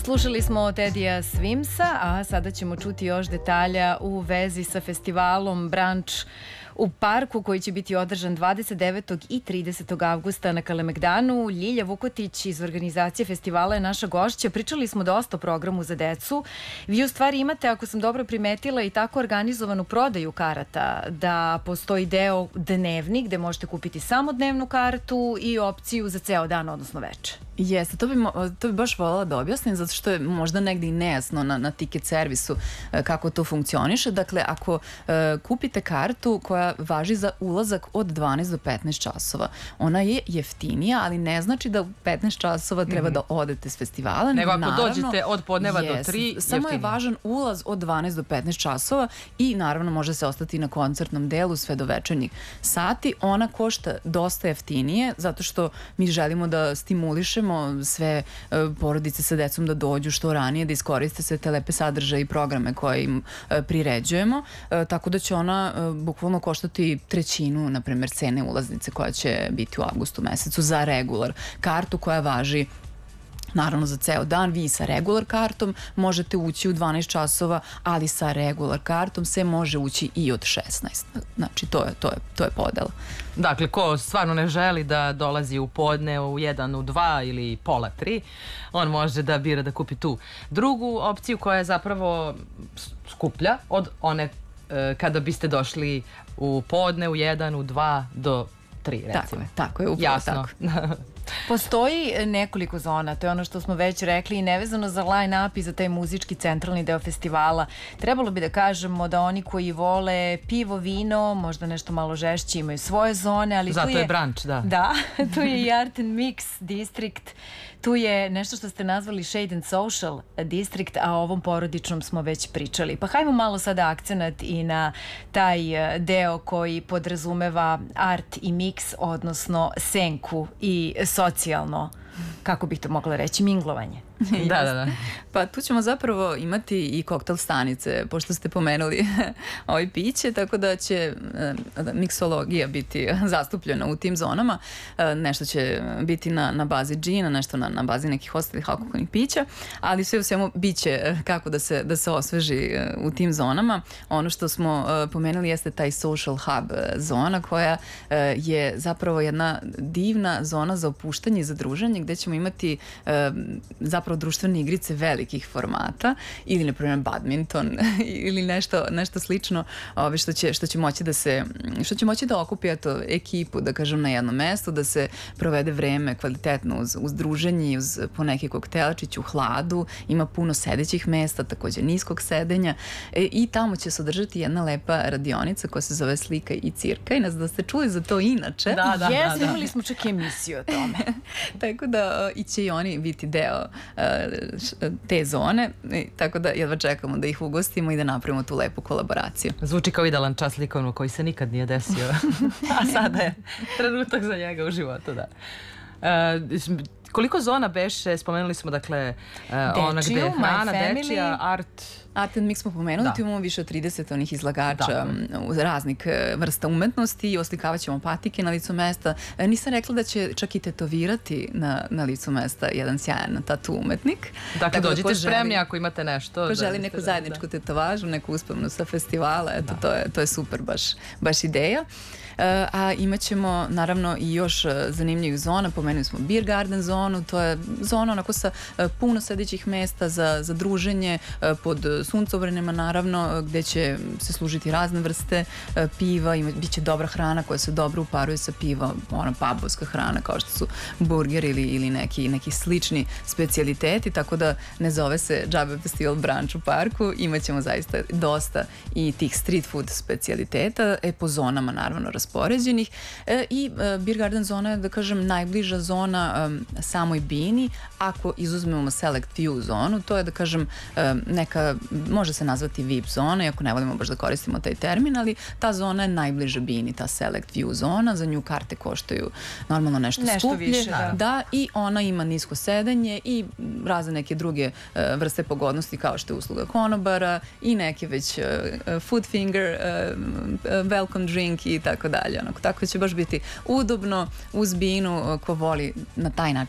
Slušali smo Tedija Swimsa, a sada ćemo čuti još detalja u vezi sa festivalom Brunch u parku koji će biti održan 29. i 30. avgusta na Kalemegdanu. Ljilja Vukotić iz organizacije festivala je naša gošća. Pričali smo dosta o programu za decu. Vi u stvari imate, ako sam dobro primetila, i tako organizovanu prodaju karata, da postoji deo dnevni gde možete kupiti samo dnevnu kartu i opciju za ceo dan, odnosno veče. Jeste, to bi baš voljela da objasnim, zato što je možda negde i nejasno na tiket servisu kako to funkcioniše. Dakle, ako kupite kartu koja važi za ulazak od 12 do 15 časova, ona je jeftinija, ali ne znači da u 15 časova treba da odete s festivala. Nego ako dođete od podneva do 3, samo je važan ulaz od 12 do 15 časova i naravno može se ostati na koncertnom delu sve do večernjih sati. Ona košta dosta jeftinije, zato što mi želimo da stimulišemo sve porodice sa decom da dođu što ranije, da iskoriste sve te lepe sadržaje i programe koje im priređujemo, tako da će ona bukvalno koštati trećinu, na primjer, cene ulaznice koja će biti u avgustu mesecu za regular kartu koja važi naravno za ceo dan. Vi sa regular kartom možete ući u 12 časova, ali sa regular kartom se može ući i od 16. Znači, to je podela. Dakle, ko stvarno ne želi da dolazi u podne u 1, u 2 ili pola 3, on može da bira da kupi tu drugu opciju koja je zapravo skuplja od one kada biste došli u podne u 1, u 2 do 3, recimo. Tako je, upravo jasno. Tako. Postoji nekoliko zona, to je ono što smo već rekli, i nevezano za line-up i za taj muzički centralni deo festivala. Trebalo bi da kažemo da oni koji vole pivo, vino, možda nešto malo žešće, imaju svoje zone, ali zato tu je brunch, da. Da, tu je i Art and Mix District, tu je nešto što ste nazvali Shade and Social District, a o ovom porodičnom smo već pričali. Pa hajmo malo sada akcenat i na taj deo koji podrazumeva art i mix, odnosno senku i socijalno, kako bih to mogla reći, minglovanje. Da. Pa tu ćemo zapravo imati i koktel stanice, pošto ste pomenuli ovaj piće, tako da će miksologija biti zastupljena u tim zonama. Nešto će biti na bazi džina, nešto na bazi nekih ostalih alkoholnih pića, ali sve u svemu bit će kako da se osveži u tim zonama. Ono što smo pomenuli jeste taj social hub zona, koja je zapravo jedna divna zona za opuštanje i za druženje, gde ćemo imati zapravo društvene igrice velikih formata ili na primjer badminton ili nešto slično što će moći da okupi ekipu, da kažem, na jednom mestu, da se provede vreme kvalitetno uz druženje, uz po neki koktelčić u hladu. Ima puno sedećih mesta, takođe niskog sedenja, i tamo će se održati jedna lepa radionica koja se zove Slika i cirka, i nas da ste čuli za to inače. Da. Imali smo čak i emisiju o tome. Tako da će i oni biti deo te zone, tako da jedva čekamo da ih ugostimo i da napravimo tu lepu kolaboraciju. Zvuči kao idealan čas likovno koji se nikad nije desio, a sada je trenutak za njega u životu, da. Koliko zona beše, spomenuli smo, dakle, ona gde je hrana, dečija, Art and Mix smo pomenuli, tu imamo više od 30 onih izlagača raznih vrsta umetnosti i oslikavaat ćemo patike na licu mesta. Nisam rekla da će čak i tetovirati na licu mesta jedan sjajan tatu umetnik. Dakle, dođite spremni ako imate nešto. Ko želi neku zajedničku tetovažu, neku uspomenu sa festivala, eto, to je super baš ideja. A imat ćemo naravno i još zanimljivih zona. Pomenuli smo Beer Garden zonu, to je zona onako sa puno sedećih mesta za druženje pod suncobranima, naravno, gde će se služiti razne vrste piva, bit će dobra hrana koja se dobro uparuje sa pivom, ona pubovska hrana kao što su burger ili neki slični specijaliteti, tako da ne zove se džabe festival Brunch u parku. Imaćemo zaista dosta i tih street food specijaliteta, po zonama naravno raspoređenih, i Beer Garden zona je, da kažem, najbliža zona samoj bini. Ako izuzmemo Select View zonu, to je, da kažem, neka, može se nazvati VIP zona, iako ne volimo baš da koristimo taj termin, ali ta zona je najbliža bini, ta Select View zona. Za nju karte koštaju normalno nešto skuplje. Više, da, i ona ima nisko sedenje i razne neke druge vrste pogodnosti, kao što je usluga konobara i neke već food finger, welcome drink i tako dalje. Tako će baš biti udobno uz binu, ko voli na taj način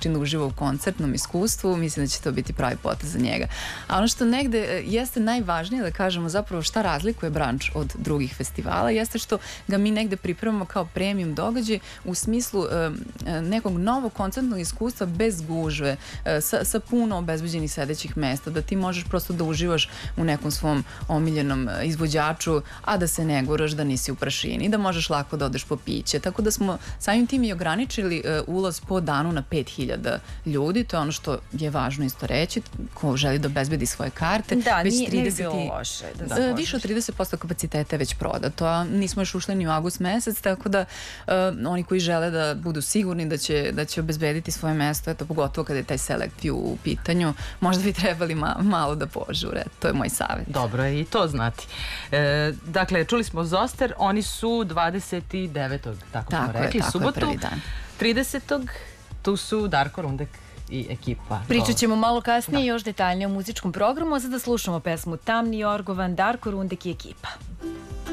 način da uživa u koncertnom iskustvu, mislim da će to biti pravi potez za njega. A ono što negde jeste najvažnije da kažemo zapravo šta razlikuje Branč od drugih festivala, jeste što ga mi negde pripremamo kao premium događaj u smislu nekog novog koncertnog iskustva bez gužve, sa puno obezbeđenih sedećih mesta, da ti možeš prosto da uživaš u nekom svom omiljenom izvođaču, a da se ne guraš, da nisi u prašini, da možeš lako da odeš po piće. Tako da smo samim tim i ograničili ulaz po danu na 5000 ljudi, to je ono što je važno isto reći, ko želi da obezbedi svoje karte. Da, nije bilo loše. Više od 30% kapaciteta je već prodato, a nismo još ušli ni u avgust mesec, tako da oni koji žele da budu sigurni da će obezbediti svoje mesto, eto, pogotovo kada je taj select view u pitanju, možda bi trebali malo da požure. To je moj savjet. Dobro je i to znati. Dakle, čuli smo Zoster, oni su 29. tako smo rekli, subotu. Tako je, prvi dan. 30. tu su Darko Rundek i ekipa. Pričat ćemo malo kasnije još detaljnije o muzičkom programu, a sada slušamo pesmu Tamni Jorgovan, Darko Rundek i ekipa.